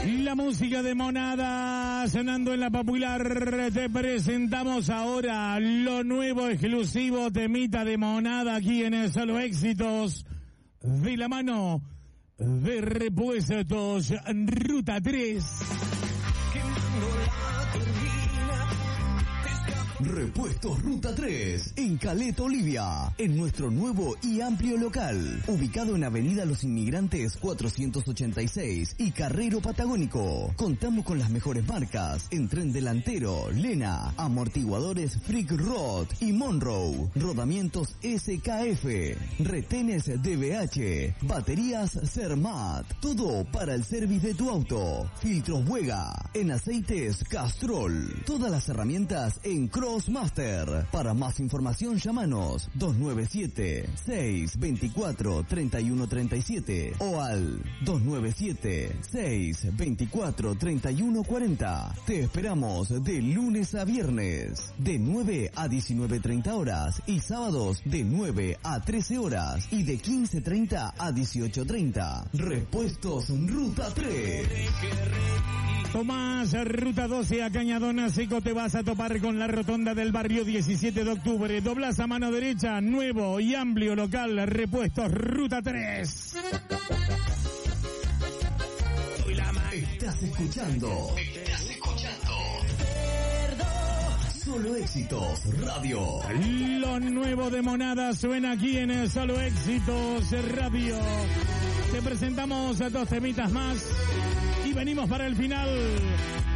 La música de Monada sonando en la popular. Te presentamos ahora lo nuevo exclusivo temita de Monada aquí en Solo Éxitos, de la mano de Repuestos Ruta 3. Repuestos Ruta 3, en Caleta, Olivia, en nuestro nuevo y amplio local, ubicado en Avenida Los Inmigrantes 486 y Carrero Patagónico. Contamos con las mejores marcas en tren delantero, Lena, amortiguadores Freak Rod y Monroe, rodamientos SKF, retenes DBH, baterías Cermat, todo para el service de tu auto, filtros Buega, en aceites Castrol, todas las herramientas en Crossmaster. Para más información llámanos 297-624-3137 o al 297-624-3140. Te esperamos de lunes a viernes de 9 a 19:30 horas y sábados de 9 a 13 horas y de 15:30 a 18:30. Repuestos Ruta 3. Tomás Ruta 12 a Cañadona Seco, te vas a topar con la rotonda del barrio 17 de octubre. Doblas a mano derecha, nuevo y amplio local, Repuestos Ruta 3. Estás escuchando. Solo Éxitos Radio. Lo nuevo de Monada suena aquí en Solo Éxitos Radio. Te presentamos a dos temitas más y venimos para el final.